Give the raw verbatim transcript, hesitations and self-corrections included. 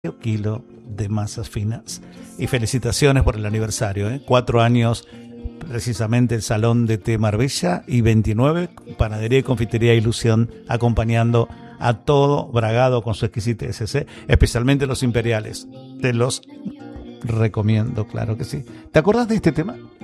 kilo de masas finas. Y felicitaciones por el aniversario, ¿eh? Cuatro años precisamente el Salón de Té Marbella y veintinueve Panadería y Confitería Ilusión, acompañando a todo Bragado con su exquisitez, ¿eh? Especialmente los imperiales. Te los recomiendo, claro que sí. ¿Te acordás de este tema?